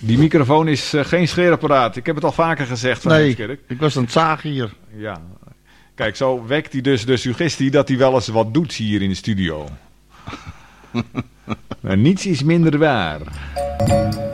Die microfoon is geen scheerapparaat. Ik heb het al vaker gezegd van Heemskerk. Ik was aan het zagen hier. Ja. Kijk, zo wekt hij dus de suggestie dat hij wel eens wat doet hier in de studio. Maar niets is minder waar.